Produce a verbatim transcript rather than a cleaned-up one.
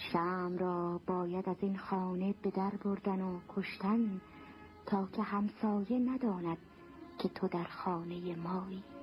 شمع را باید از این خانه به در بردن و کشتن تا که همسایه نداند که تو در خانه مایی.